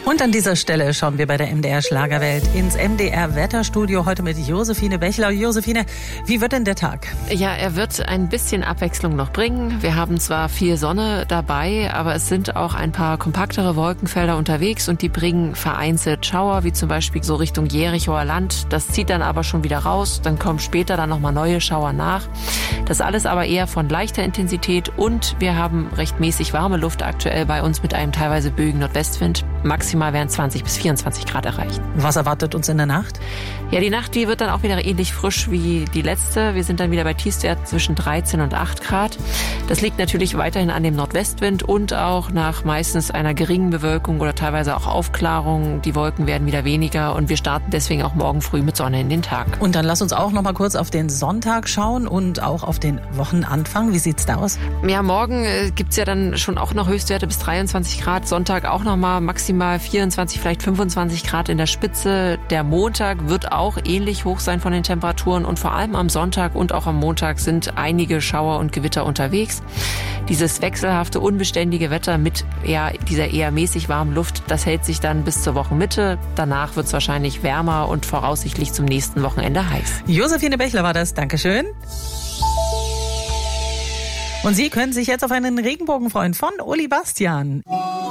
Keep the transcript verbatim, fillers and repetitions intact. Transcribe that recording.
Und an dieser Stelle schauen wir bei der M D R Schlagerwelt ins M D R Wetterstudio heute mit Josephine Bechler. Josephine, wie wird denn der Tag? Ja, er wird ein bisschen Abwechslung noch bringen. Wir haben zwar viel Sonne dabei, aber es sind auch ein paar kompaktere Wolkenfelder unterwegs und die bringen vereinzelt Schauer, wie zum Beispiel so Richtung Jerichoer Land. Das zieht dann aber schon wieder raus. Dann kommen später dann nochmal neue Schauer nach. Das alles aber eher von leichter Intensität und wir haben recht mäßig warme Luft aktuell bei uns mit einem teilweise böigen Nordwestwind. Maximal werden zwanzig bis vierundzwanzig Grad erreicht. Was erwartet uns in der Nacht? Ja, die Nacht, die wird dann auch wieder ähnlich frisch wie die letzte. Wir sind dann wieder bei Tiefstwerten zwischen dreizehn und acht Grad. Das liegt natürlich weiterhin an dem Nordwestwind und auch nach meistens einer geringen Bewölkung oder teilweise auch Aufklärung. Die Wolken werden wieder weniger und wir starten deswegen auch morgen früh mit Sonne in den Tag. Und dann lass uns auch noch mal kurz auf den Sonntag schauen und auch auf den Wochenanfang. Wie sieht's da aus? Ja, morgen äh, gibt's ja dann schon auch noch Höchstwerte bis dreiundzwanzig Grad. Sonntag auch noch mal maximal vierundzwanzig, vielleicht fünfundzwanzig Grad in der Spitze. Der Montag wird auch ähnlich hoch sein von den Temperaturen und vor allem am Sonntag und auch am Montag sind einige Schauer und Gewitter unterwegs. Dieses wechselhafte, unbeständige Wetter mit eher, dieser eher mäßig warmen Luft, das hält sich dann bis zur Wochenmitte. Danach wird es wahrscheinlich wärmer und voraussichtlich zum nächsten Wochenende heiß. Josephine Bechler war das. Dankeschön. Und Sie können sich jetzt auf einen Regenbogen freuen von Uli Bastian.